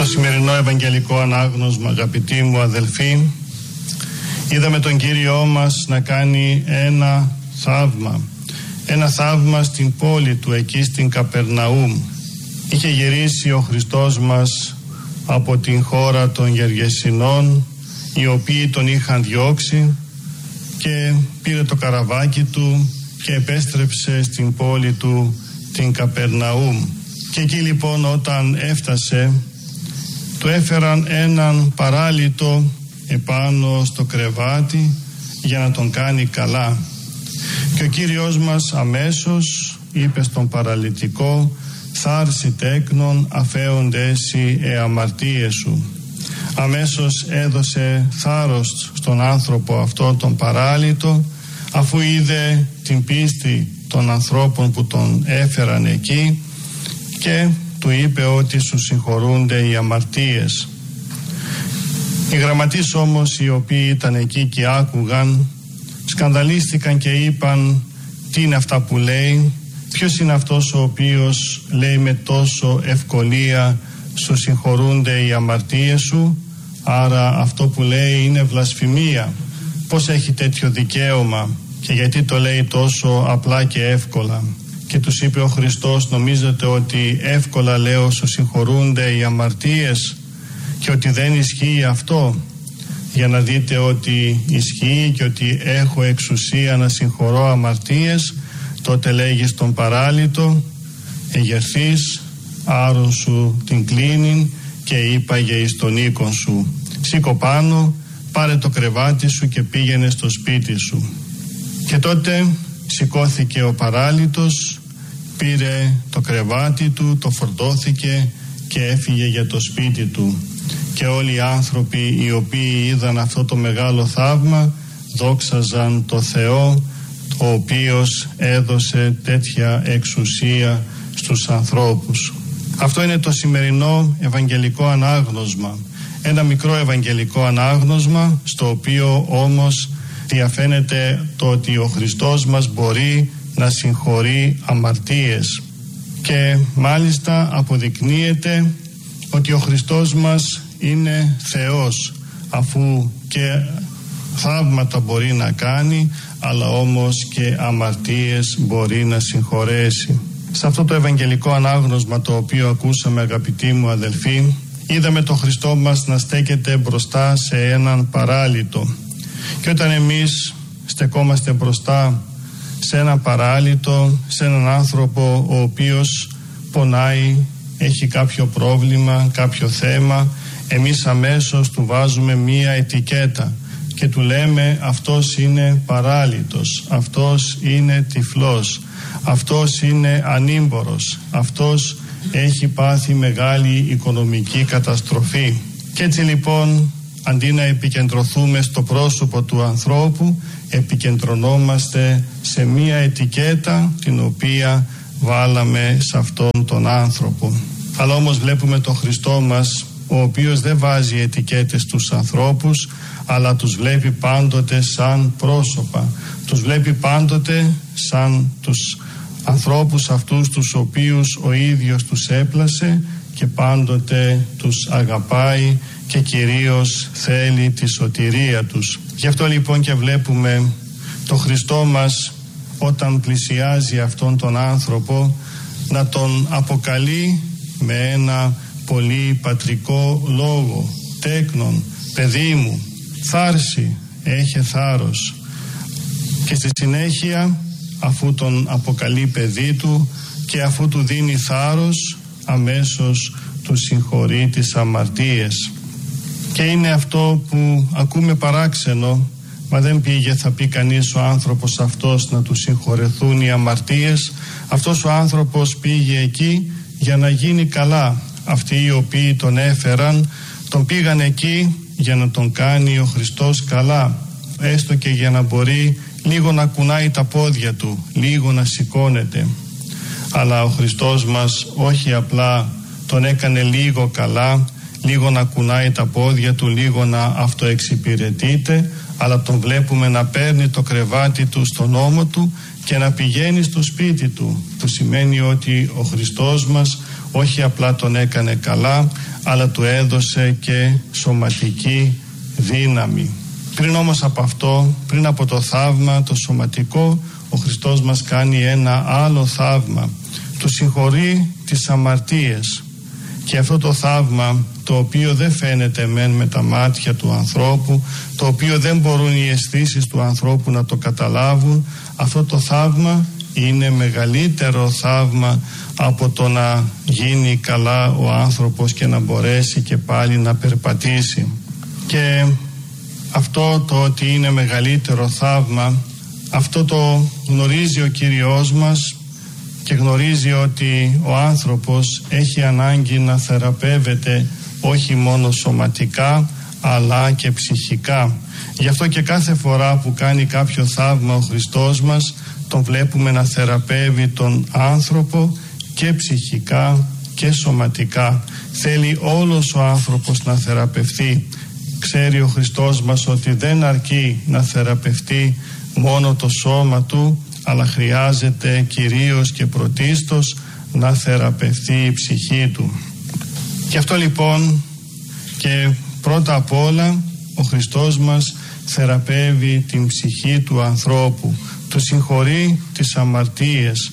σημερινό Ευαγγελικό ανάγνωσμα, αγαπητοί μου αδελφοί, είδαμε τον Κύριό μας να κάνει ένα θαύμα. Ένα θαύμα στην πόλη του, εκεί στην Καπερναούμ. Είχε γυρίσει ο Χριστός μας από την χώρα των Γεργεσινών, οι οποίοι τον είχαν διώξει, και πήρε το καραβάκι του και επέστρεψε στην πόλη του, την Καπερναούμ. Και εκεί λοιπόν όταν έφτασε, του έφεραν έναν παράλυτο επάνω στο κρεβάτι για να τον κάνει καλά. Και ο Κύριος μας αμέσως είπε στον παραλυτικό: «Θάρση τέκνον, αφέονται εσύ αμαρτίες σου». Αμέσως έδωσε θάρρος στον άνθρωπο αυτό τον παράλυτο, αφού είδε την πίστη των ανθρώπων που τον έφεραν εκεί, και του είπε ότι σου συγχωρούνται οι αμαρτίες. Οι γραμματείς όμως, οι οποίοι ήταν εκεί και άκουγαν, σκανδαλίστηκαν και είπαν: τι είναι αυτά που λέει, ποιος είναι αυτός ο οποίος λέει με τόσο ευκολία σου συγχωρούνται οι αμαρτίες σου? Άρα αυτό που λέει είναι βλασφημία. Πώς έχει τέτοιο δικαίωμα και γιατί το λέει τόσο απλά και εύκολα? Και τους είπε ο Χριστός: νομίζετε ότι εύκολα λέω σου συγχωρούνται οι αμαρτίες και ότι δεν ισχύει αυτό? Για να δείτε ότι ισχύει και ότι έχω εξουσία να συγχωρώ αμαρτίες, τότε λέγει στον παράλυτο: εγερθείς, άρον σου την κλίνην και είπαγε εις τον οίκον σου. Σήκω πάνω, πάρε το κρεβάτι σου και πήγαινε στο σπίτι σου. Και τότε σηκώθηκε ο παράλυτος, πήρε το κρεβάτι του, το φορτώθηκε και έφυγε για το σπίτι του. Και όλοι οι άνθρωποι οι οποίοι είδαν αυτό το μεγάλο θαύμα δόξαζαν το Θεό, ο οποίος έδωσε τέτοια εξουσία στους ανθρώπους. Αυτό είναι το σημερινό Ευαγγελικό ανάγνωσμα. Ένα μικρό Ευαγγελικό ανάγνωσμα, στο οποίο όμως διαφαίνεται το ότι ο Χριστός μας μπορεί να συγχωρεί αμαρτίες. Και μάλιστα αποδεικνύεται ότι ο Χριστός μας είναι Θεός, αφού και θαύματα μπορεί να κάνει, αλλά όμως και αμαρτίες μπορεί να συγχωρέσει. Σε αυτό το Ευαγγελικό ανάγνωσμα το οποίο ακούσαμε, αγαπητοί μου αδελφοί, είδαμε τον Χριστό μας να στέκεται μπροστά σε έναν παράλυτο. Και όταν εμείς στεκόμαστε μπροστά σε έναν παράλυτο, σε έναν άνθρωπο ο οποίος πονάει, έχει κάποιο πρόβλημα, κάποιο θέμα, εμείς αμέσως του βάζουμε μία ετικέτα και του λέμε: αυτός είναι παράλυτος, αυτός είναι τυφλός, αυτός είναι ανήμπορος, αυτός έχει πάθει μεγάλη οικονομική καταστροφή. Και έτσι λοιπόν, αντί να επικεντρωθούμε στο πρόσωπο του ανθρώπου, επικεντρωνόμαστε σε μία ετικέτα την οποία βάλαμε σε αυτόν τον άνθρωπο. Αλλά όμως βλέπουμε τον Χριστό μας, ο οποίος δεν βάζει ετικέτες στους ανθρώπους, αλλά τους βλέπει πάντοτε σαν πρόσωπα. Τους βλέπει πάντοτε σαν τους ανθρώπους αυτούς τους οποίους ο ίδιος τους έπλασε και πάντοτε τους αγαπάει και κυρίως θέλει τη σωτηρία τους. Γι' αυτό λοιπόν και βλέπουμε το Χριστό μας, όταν πλησιάζει αυτόν τον άνθρωπο, να τον αποκαλεί με ένα πολύ πατρικό λόγο: τέκνον, παιδί μου, θάρση, έχε θάρρος. Και στη συνέχεια, αφού τον αποκαλεί παιδί του και αφού του δίνει θάρρος, αμέσως του συγχωρεί τις αμαρτίες. Και είναι αυτό που ακούμε παράξενο, μα δεν πήγε, θα πει κανείς, ο άνθρωπος αυτός να του συγχωρεθούν οι αμαρτίες. Αυτός ο άνθρωπος πήγε εκεί για να γίνει καλά. Αυτοί οι οποίοι τον έφεραν, τον πήγαν εκεί για να τον κάνει ο Χριστός καλά, έστω και για να μπορεί λίγο να κουνάει τα πόδια του, λίγο να σηκώνεται. Αλλά ο Χριστός μας όχι απλά τον έκανε λίγο καλά, λίγο να κουνάει τα πόδια του, λίγο να αυτοεξυπηρετείται, αλλά τον βλέπουμε να παίρνει το κρεβάτι του στον ώμο του και να πηγαίνει στο σπίτι του. Που σημαίνει ότι ο Χριστός μας, όχι απλά τον έκανε καλά, αλλά του έδωσε και σωματική δύναμη. Πριν όμως από αυτό, πριν από το θαύμα το σωματικό, ο Χριστός μας κάνει ένα άλλο θαύμα. Του συγχωρεί τις αμαρτίες. Και αυτό το θαύμα, το οποίο δεν φαίνεται μεν με τα μάτια του ανθρώπου, το οποίο δεν μπορούν οι αισθήσεις του ανθρώπου να το καταλάβουν, αυτό το θαύμα είναι μεγαλύτερο θαύμα από το να γίνει καλά ο άνθρωπος και να μπορέσει και πάλι να περπατήσει. Και αυτό το ότι είναι μεγαλύτερο θαύμα, αυτό το γνωρίζει ο Κύριος μας και γνωρίζει ότι ο άνθρωπος έχει ανάγκη να θεραπεύεται όχι μόνο σωματικά αλλά και ψυχικά. Γι' αυτό και κάθε φορά που κάνει κάποιο θαύμα ο Χριστός μας, τον βλέπουμε να θεραπεύει τον άνθρωπο και ψυχικά και σωματικά. Θέλει όλος ο άνθρωπος να θεραπευτεί. Ξέρει ο Χριστός μας ότι δεν αρκεί να θεραπευτεί μόνο το σώμα του, αλλά χρειάζεται κυρίως και πρωτίστως να θεραπευτεί η ψυχή του. Και αυτό λοιπόν και πρώτα απ' όλα ο Χριστός μας θεραπεύει την ψυχή του ανθρώπου, του συγχωρεί τις αμαρτίες,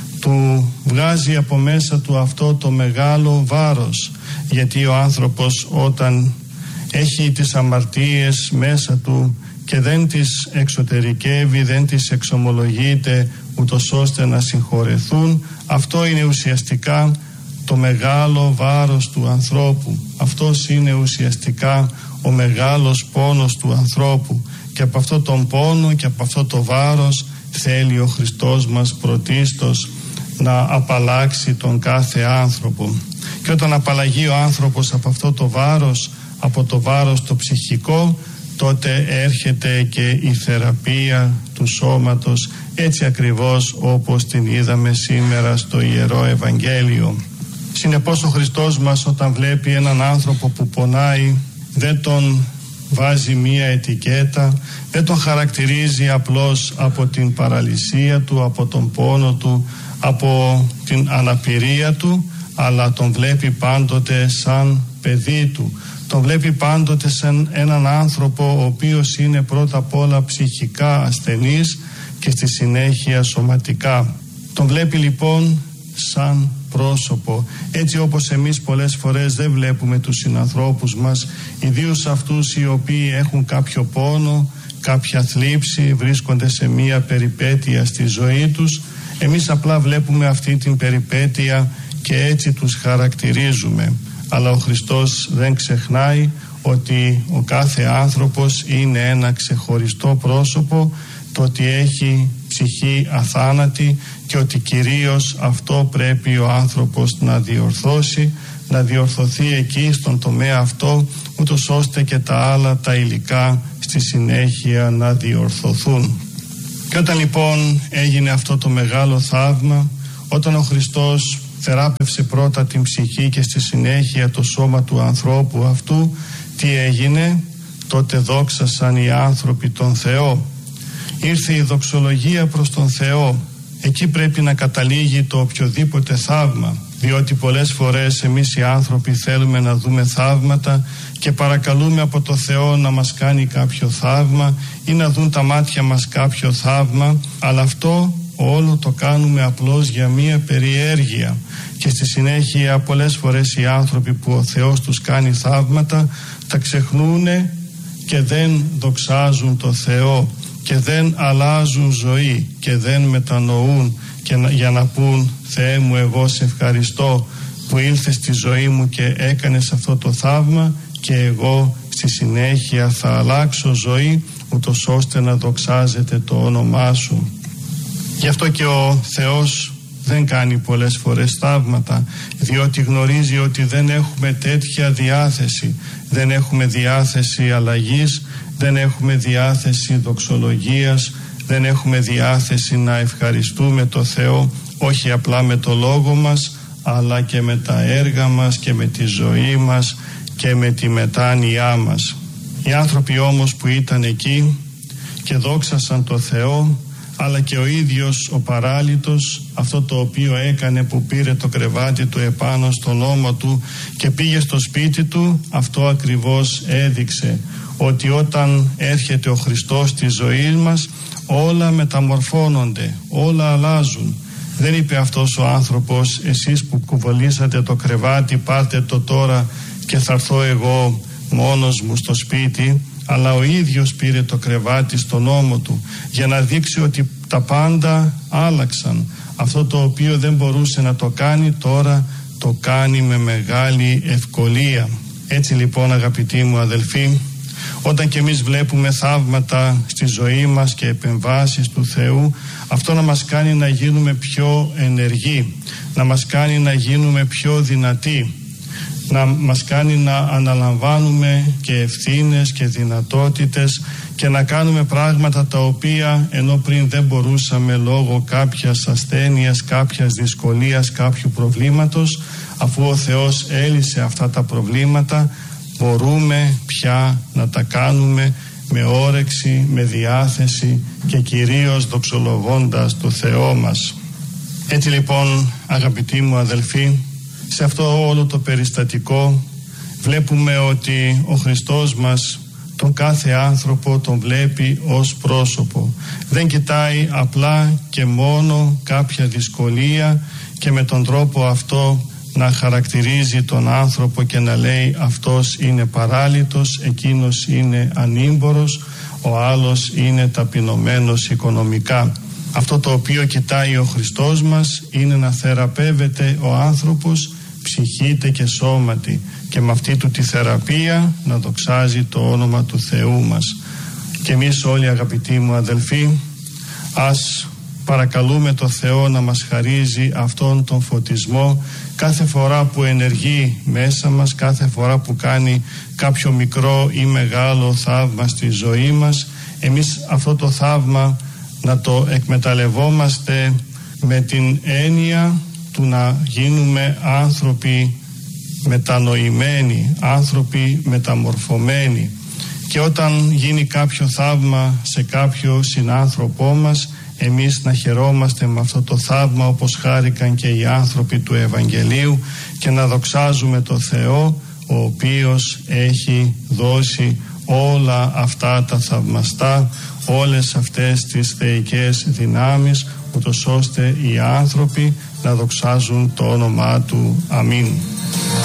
του βγάζει από μέσα του αυτό το μεγάλο βάρος, γιατί ο άνθρωπος όταν έχει τις αμαρτίες μέσα του και δεν τις εξωτερικεύει, δεν τις εξομολογείται ούτως ώστε να συγχωρεθούν, αυτό είναι ουσιαστικά το μεγάλο βάρος του ανθρώπου. Αυτός είναι ουσιαστικά ο μεγάλος πόνος του ανθρώπου, και από αυτό τον πόνο και από αυτό το βάρος θέλει ο Χριστός μας πρωτίστως να απαλλάξει τον κάθε άνθρωπο. Και όταν απαλλαγεί ο άνθρωπος από αυτό το βάρος, από το βάρος το ψυχικό, τότε έρχεται και η θεραπεία του σώματος, έτσι ακριβώς όπως την είδαμε σήμερα στο Ιερό Ευαγγέλιο. Συνεπώς ο Χριστός μας όταν βλέπει έναν άνθρωπο που πονάει, δεν τον βάζει μία ετικέτα, δεν τον χαρακτηρίζει απλώς από την παραλυσία του, από τον πόνο του, από την αναπηρία του, αλλά τον βλέπει πάντοτε σαν παιδί του. Τον βλέπει πάντοτε σαν έναν άνθρωπο ο οποίος είναι πρώτα απ' όλα ψυχικά ασθενής και στη συνέχεια σωματικά. Τον βλέπει λοιπόν σαν πρόσωπο, έτσι όπως εμείς πολλές φορές δεν βλέπουμε τους συνανθρώπους μας, ιδίως αυτούς οι οποίοι έχουν κάποιο πόνο, κάποια θλίψη, βρίσκονται σε μία περιπέτεια στη ζωή τους. Εμείς απλά βλέπουμε αυτή την περιπέτεια και έτσι τους χαρακτηρίζουμε. Αλλά ο Χριστός δεν ξεχνάει ότι ο κάθε άνθρωπος είναι ένα ξεχωριστό πρόσωπο, το ότι έχει ψυχή αθάνατη και ότι κυρίως αυτό πρέπει ο άνθρωπος να διορθώσει, να διορθωθεί εκεί στον τομέα αυτό, ούτως ώστε και τα άλλα τα υλικά στη συνέχεια να διορθωθούν. Και όταν λοιπόν έγινε αυτό το μεγάλο θαύμα, όταν ο Χριστός θεράπευσε πρώτα την ψυχή και στη συνέχεια το σώμα του ανθρώπου αυτού, τι έγινε? Τότε δόξασαν οι άνθρωποι τον Θεό. Ήρθε η δοξολογία προς τον Θεό. Εκεί πρέπει να καταλήγει το οποιοδήποτε θαύμα, διότι πολλές φορές εμείς οι άνθρωποι θέλουμε να δούμε θαύματα και παρακαλούμε από το Θεό να μας κάνει κάποιο θαύμα ή να δουν τα μάτια μας κάποιο θαύμα, αλλά αυτό όλο το κάνουμε απλώς για μία περιέργεια. Και στη συνέχεια πολλές φορές οι άνθρωποι που ο Θεός τους κάνει θαύματα τα ξεχνούνε και δεν δοξάζουν το Θεό και δεν αλλάζουν ζωή και δεν μετανοούν και για να πούν Θεέ μου, εγώ σε ευχαριστώ που ήλθες στη ζωή μου και έκανες αυτό το θαύμα και εγώ στη συνέχεια θα αλλάξω ζωή ούτως ώστε να δοξάζεται το όνομά σου. Γι' αυτό και ο Θεός δεν κάνει πολλές φορές θαύματα, διότι γνωρίζει ότι δεν έχουμε τέτοια διάθεση, δεν έχουμε διάθεση αλλαγής, δεν έχουμε διάθεση δοξολογίας, δεν έχουμε διάθεση να ευχαριστούμε το Θεό όχι απλά με το λόγο μας, αλλά και με τα έργα μας και με τη ζωή μας και με τη μετάνοιά μας. Οι άνθρωποι όμως που ήταν εκεί και δόξασαν το Θεό, αλλά και ο ίδιος ο παράλυτος, αυτό το οποίο έκανε, που πήρε το κρεβάτι του επάνω στον ώμο του και πήγε στο σπίτι του, αυτό ακριβώς έδειξε ότι όταν έρχεται ο Χριστός στη ζωή μας όλα μεταμορφώνονται, όλα αλλάζουν. Δεν είπε αυτός ο άνθρωπος, εσείς που κουβαλήσατε το κρεβάτι πάρτε το τώρα και θα έρθω εγώ μόνος μου στο σπίτι, αλλά ο ίδιος πήρε το κρεβάτι στον ώμο του για να δείξει ότι τα πάντα άλλαξαν. Αυτό το οποίο δεν μπορούσε να το κάνει τώρα το κάνει με μεγάλη ευκολία. Έτσι λοιπόν, αγαπητοί μου αδελφοί, όταν και εμείς βλέπουμε θαύματα στη ζωή μας και επεμβάσεις του Θεού, αυτό να μας κάνει να γίνουμε πιο ενεργοί, να μας κάνει να γίνουμε πιο δυνατοί, να μας κάνει να αναλαμβάνουμε και ευθύνες και δυνατότητες και να κάνουμε πράγματα τα οποία ενώ πριν δεν μπορούσαμε λόγω κάποιας ασθένειας, κάποιας δυσκολίας, κάποιου προβλήματος, αφού ο Θεός έλυσε αυτά τα προβλήματα, μπορούμε πια να τα κάνουμε με όρεξη, με διάθεση και κυρίως δοξολογώντας το Θεό μας. Έτσι λοιπόν, αγαπητοί μου αδελφοί, σε αυτό όλο το περιστατικό βλέπουμε ότι ο Χριστός μας τον κάθε άνθρωπο τον βλέπει ως πρόσωπο. Δεν κοιτάει απλά και μόνο κάποια δυσκολία και με τον τρόπο αυτό να χαρακτηρίζει τον άνθρωπο και να λέει αυτός είναι παράλυτος, εκείνος είναι ανήμπορος, ο άλλος είναι ταπεινωμένος οικονομικά. Αυτό το οποίο κοιτάει ο Χριστός μας είναι να θεραπεύεται ο άνθρωπος ψυχήτε και σώματι και με αυτή του τη θεραπεία να δοξάζει το όνομα του Θεού μας. Και εμείς όλοι, αγαπητοί μου αδελφοί, ας παρακαλούμε το Θεό να μας χαρίζει αυτόν τον φωτισμό κάθε φορά που ενεργεί μέσα μας, κάθε φορά που κάνει κάποιο μικρό ή μεγάλο θαύμα στη ζωή μας, εμείς αυτό το θαύμα να το εκμεταλλευόμαστε με την έννοια του να γίνουμε άνθρωποι μετανοημένοι, άνθρωποι μεταμορφωμένοι. Και όταν γίνει κάποιο θαύμα σε κάποιο συνάνθρωπό μας, εμείς να χαιρόμαστε με αυτό το θαύμα όπως χάρηκαν και οι άνθρωποι του Ευαγγελίου και να δοξάζουμε το Θεό, ο οποίος έχει δώσει όλα αυτά τα θαυμαστά, όλες αυτές τις θεϊκές δυνάμεις, ούτως ώστε οι άνθρωποι να δοξάζουν το όνομά Του. Αμήν.